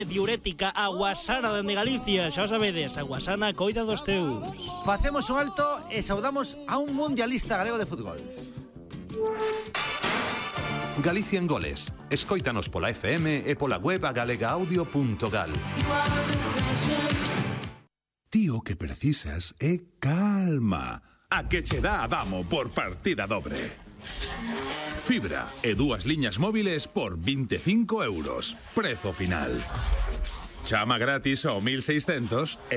diurética Aguasana dende Galicia, xa o sabedes, Aguasana coida dos teus. Facemos un alto e saudamos a un mundialista galego de fútbol. Galicia en goles. Escóitanos pola FM e pola web galegaudio.gal. Ti o que precisas é calma. A que che dá a Damo por partida dobre. Fibra e 2 liñas móviles por 25 euros. Prezo final. Chama gratis ao 1600